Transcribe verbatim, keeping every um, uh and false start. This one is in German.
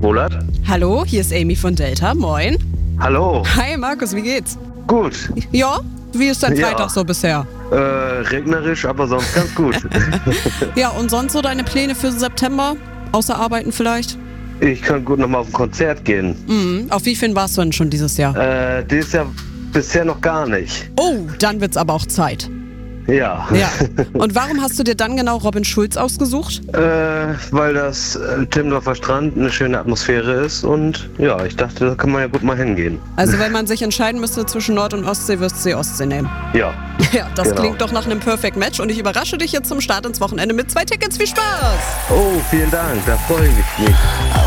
Wohlert? Hallo, hier ist Amy von Delta. Moin. Hallo. Hi Markus, wie geht's? Gut. Ja? Wie ist dein Ja. Freitag so bisher? Äh, regnerisch, aber sonst ganz gut. Ja, und sonst so deine Pläne für September? Außer arbeiten vielleicht? Ich kann gut nochmal auf ein Konzert gehen. Mhm. Auf wie vielen warst du denn schon dieses Jahr? Äh, dieses Jahr bisher noch gar nicht. Oh, dann wird's aber auch Zeit. Ja. Ja. Und warum hast du dir dann genau Robin Schulz ausgesucht? Äh, weil das äh, Timmendorfer Strand eine schöne Atmosphäre ist und ja, ich dachte, da kann man ja gut mal hingehen. Also wenn man sich entscheiden müsste zwischen Nord- und Ostsee, wirst du die Ostsee nehmen. Ja. Ja, das Genau. klingt doch nach einem Perfect Match und ich überrasche dich jetzt zum Start ins Wochenende mit zwei Tickets. Viel Spaß! Oh, vielen Dank, da freue ich mich.